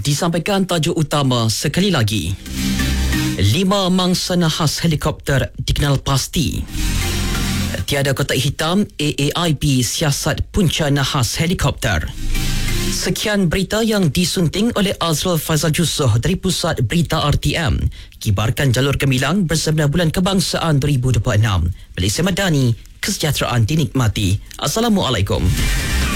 Disampaikan tajuk utama sekali lagi. 5 mangsa nahas helikopter dikenal pasti. Tiada kotak hitam, AAIB siasat punca nahas helikopter. Sekian berita yang disunting oleh Azrul Faizal Jusoh dari Pusat Berita RTM. Kibarkan jalur gemilang bersama Bulan Kebangsaan 2026. Malaysia Madani, kesejahteraan dinikmati. Assalamualaikum.